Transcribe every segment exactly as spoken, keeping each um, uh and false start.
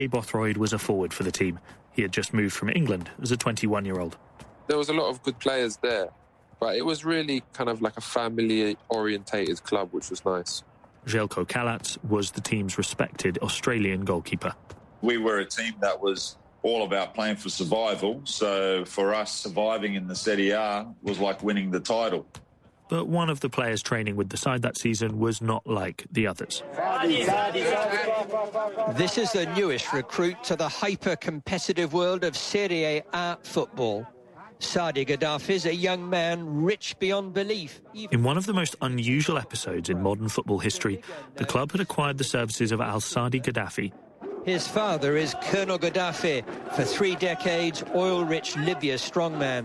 Bothroyd was a forward for the team. He had just moved from England as a twenty-one-year-old. There was a lot of good players there, but it was really kind of like a family-orientated club, which was nice. Željko Kalac was the team's respected Australian goalkeeper. We were a team that was all about playing for survival, so for us, surviving in the Serie A was like winning the title. But one of the players training with the side that season was not like the others. This is the newest recruit to the hyper-competitive world of Serie A football. Sadi Gaddafi is a young man rich beyond belief. In one of the most unusual episodes in modern football history, the club had acquired the services of Al-Sadi Gaddafi. His father is Colonel Gaddafi, for three decades oil-rich Libya strongman.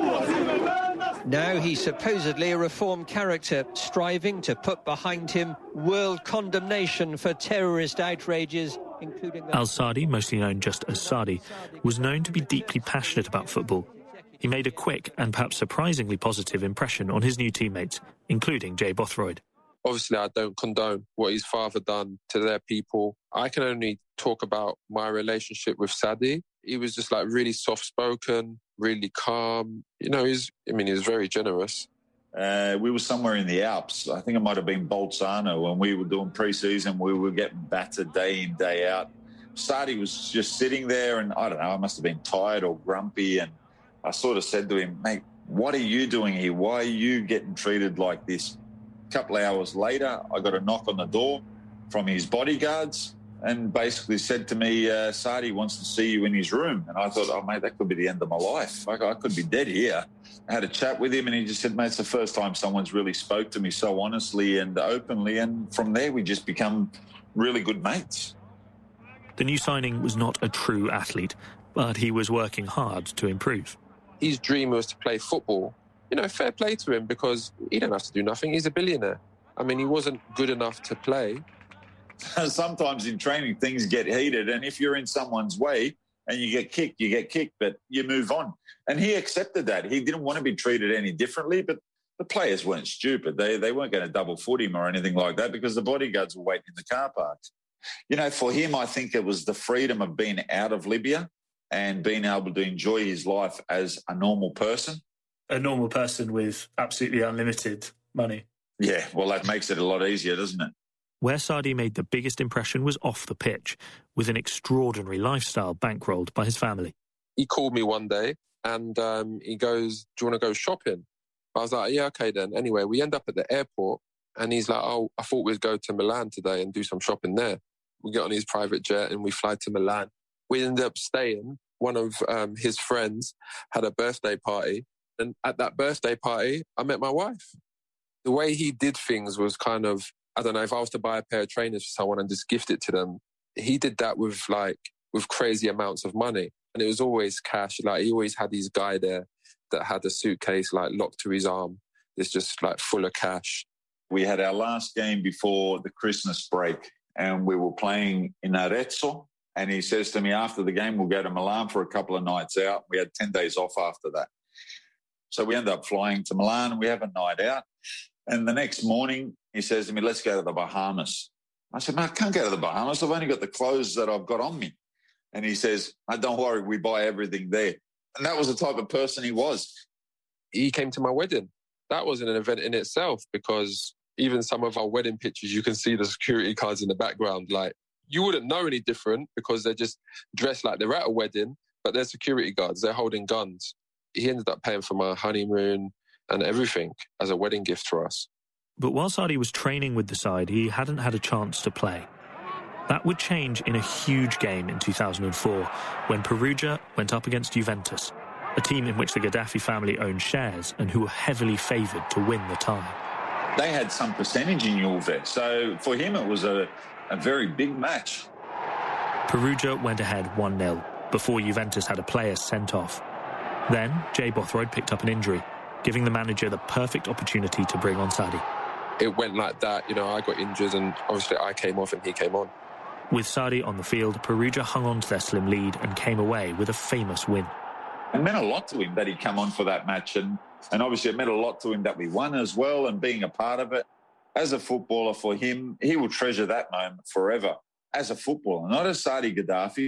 Now he's supposedly a reformed character, striving to put behind him world condemnation for terrorist outrages, including... Al-Sadi, mostly known just as Sadi, was known to be deeply passionate about football. He made a quick and perhaps surprisingly positive impression on his new teammates, including Jay Bothroyd. Obviously, I don't condone what his father done to their people. I can only talk about my relationship with Sadi. He was just like really soft-spoken, really calm. You know, he's, I mean, he was very generous. Uh, we were somewhere in the Alps. I think it might have been Bolzano when we were doing pre-season. We were getting battered day in, day out. Sadi was just sitting there and, I don't know, I must have been tired or grumpy. And I sort of said to him, mate, what are you doing here? Why are you getting treated like this? A couple of hours later, I got a knock on the door from his bodyguards and basically said to me, uh, Sadi wants to see you in his room. And I thought, oh, mate, that could be the end of my life. I, I could be dead here. I had a chat with him and he just said, mate, it's the first time someone's really spoke to me so honestly and openly. And from there, we just become really good mates. The new signing was not a true athlete, but he was working hard to improve. His dream was to play football. You know, fair play to him because he don't have to do nothing. He's a billionaire. I mean, he wasn't good enough to play. Sometimes in training, things get heated. And if you're in someone's way and you get kicked, you get kicked, but you move on. And he accepted that. He didn't want to be treated any differently, but the players weren't stupid. They, they weren't going to double foot him or anything like that because the bodyguards were waiting in the car parks. You know, for him, I think it was the freedom of being out of Libya and being able to enjoy his life as a normal person. A normal person with absolutely unlimited money. Yeah, well, that makes it a lot easier, doesn't it? Where Sadi made the biggest impression was off the pitch, with an extraordinary lifestyle bankrolled by his family. He called me one day and um, he goes, do you want to go shopping? I was like, yeah, okay then. Anyway, we end up at the airport and he's like, oh, I thought we'd go to Milan today and do some shopping there. We get on his private jet and we fly to Milan. We ended up staying. One of um, his friends had a birthday party. And at that birthday party, I met my wife. The way he did things was kind of, I don't know, if I was to buy a pair of trainers for someone and just gift it to them, he did that with like, with crazy amounts of money. And it was always cash. Like he always had his guy there that had a suitcase like locked to his arm. It's just like full of cash. We had our last game before the Christmas break and we were playing in Arezzo. And he says to me, after the game, we'll go to Milan for a couple of nights out. We had ten days off after that. So we end up flying to Milan and we have a night out. And the next morning, he says to me, let's go to the Bahamas. I said, man, I can't go to the Bahamas. I've only got the clothes that I've got on me. And he says, oh, don't worry, we buy everything there. And that was the type of person he was. He came to my wedding. That was an event in itself because even some of our wedding pictures, you can see the security cards in the background. Like, you wouldn't know any different because they're just dressed like they're at a wedding, but they're security guards. They're holding guns. He ended up paying for my honeymoon and everything as a wedding gift for us. But while Sadi was training with the side, he hadn't had a chance to play. That would change in a huge game in two thousand four when Perugia went up against Juventus, a team in which the Gaddafi family owned shares and who were heavily favoured to win the tie. They had some percentage in Juve, so for him it was a, a very big match. Perugia went ahead one nil before Juventus had a player sent off. Then Jay Bothroyd picked up an injury, giving the manager the perfect opportunity to bring on Sadi. It went like that. You know, I got injured and obviously I came off and he came on. With Sadi on the field, Perugia hung on to their slim lead and came away with a famous win. It meant a lot to him that he'd come on for that match, and, and obviously it meant a lot to him that we won as well and being a part of it. As a footballer, for him, he will treasure that moment forever. as a footballer, not as Saadi Gaddafi.